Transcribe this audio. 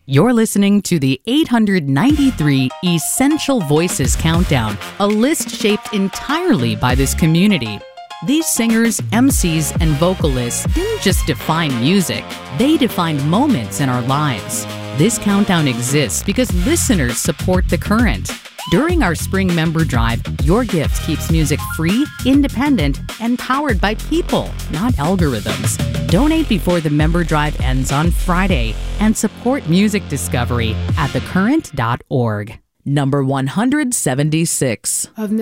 You're listening to the 893 Essential Voices Countdown, a list shaped entirely by this community. These singers, MCs, and vocalists didn't just define music, they defined moments in our lives. This countdown exists because listeners support The Current. During our spring member drive, your gift keeps music free, independent, and powered by people, not algorithms. Donate before the member drive ends on Friday and support music discovery at thecurrent.org. Number 176.